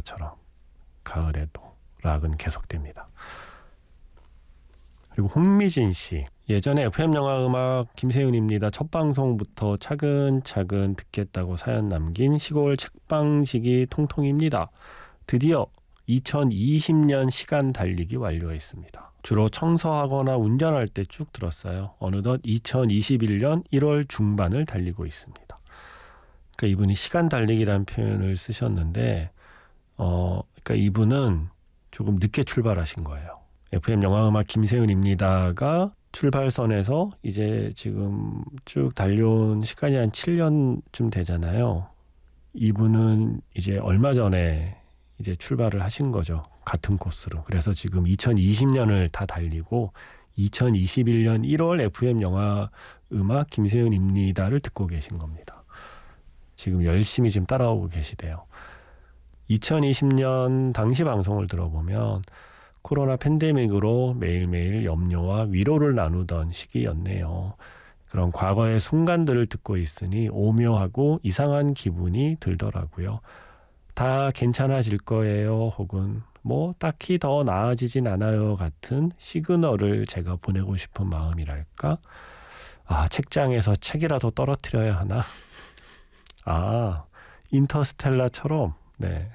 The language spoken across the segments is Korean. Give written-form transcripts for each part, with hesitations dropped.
것처럼 가을에도 락은 계속됩니다. 그리고 홍미진 씨, 예전에 FM 영화 음악 김세윤입니다. 첫 방송부터 차근차근 듣겠다고 사연 남긴 시골 책방지기 통통입니다. 드디어 2020년 시간 달리기 완료했습니다. 주로 청소하거나 운전할 때 쭉 들었어요. 어느덧 2021년 1월 중반을 달리고 있습니다. 그러니까 이분이 시간 달리기라는 표현을 쓰셨는데 그러니까 이분은 조금 늦게 출발하신 거예요. FM 영화음악 김세윤입니다가 출발선에서 이제 지금 쭉 달려온 시간이 한 7년쯤 되잖아요. 이분은 이제 얼마 전에 이제 출발을 하신 거죠. 같은 코스로. 그래서 지금 2020년을 다 달리고 2021년 1월 FM 영화 음악 김세윤입니다를 듣고 계신 겁니다. 지금 열심히 지금 따라오고 계시대요. 2020년 당시 방송을 들어보면 코로나 팬데믹으로 매일매일 염려와 위로를 나누던 시기였네요. 그런 과거의 순간들을 듣고 있으니 오묘하고 이상한 기분이 들더라고요. 다 괜찮아질 거예요. 혹은 뭐 딱히 더 나아지진 않아요 같은 시그널을 제가 보내고 싶은 마음이랄까. 책장에서 책이라도 떨어뜨려야 하나. 인터스텔라처럼 네.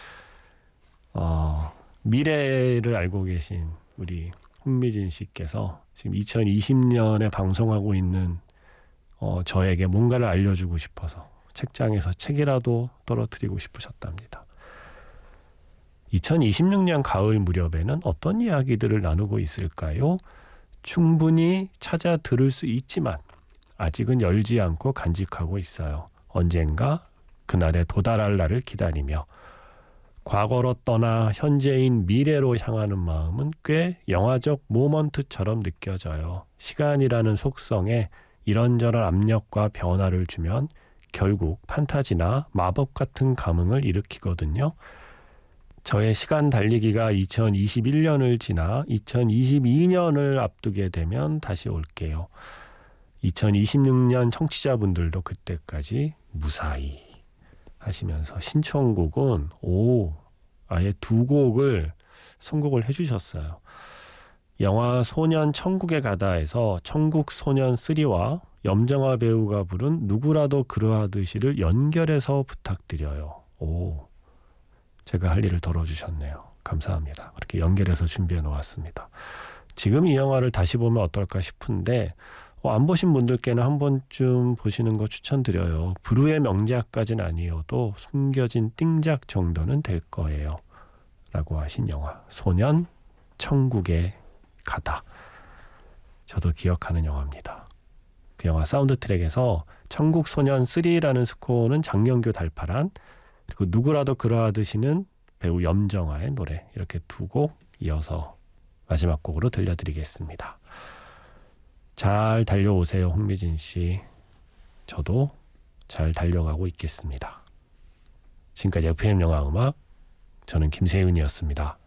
미래를 알고 계신 우리 홍미진 씨께서 지금 2020년에 방송하고 있는 저에게 뭔가를 알려주고 싶어서 책장에서 책이라도 떨어뜨리고 싶으셨답니다. 2026년 가을 무렵에는 어떤 이야기들을 나누고 있을까요? 충분히 찾아 들을 수 있지만 아직은 열지 않고 간직하고 있어요. 언젠가 그날에 도달할 날을 기다리며 과거로 떠나 현재인 미래로 향하는 마음은 꽤 영화적 모먼트처럼 느껴져요. 시간이라는 속성에 이런저런 압력과 변화를 주면 결국 판타지나 마법 같은 감흥을 일으키거든요. 저의 시간 달리기가 2021년을 지나 2022년을 앞두게 되면 다시 올게요. 2026년 청취자분들도 그때까지 무사히 하시면서 신청곡은 아예 두 곡을 선곡을 해주셨어요. 영화 소년 천국에 가다에서 천국 소년 3와 염정아 배우가 부른 누구라도 그러하듯이를 연결해서 부탁드려요. 제가 할 일을 덜어주셨네요. 감사합니다. 그렇게 연결해서 준비해 놓았습니다. 지금 이 영화를 다시 보면 어떨까 싶은데 안 보신 분들께는 한 번쯤 보시는 거 추천드려요. 불후의 명작까지는 아니어도 숨겨진 띵작 정도는 될 거예요. 라고 하신 영화 소년 천국에 가다. 저도 기억하는 영화입니다. 그 영화 사운드 트랙에서 천국 소년 3라는 스코어는 장영규 달파란, 그리고 누구라도 그러하듯이는 배우 염정아의 노래, 이렇게 두 곡 이어서 마지막 곡으로 들려드리겠습니다. 잘 달려오세요, 홍미진 씨. 저도 잘 달려가고 있겠습니다. 지금까지 FM 영화 음악, 저는 김세윤이었습니다.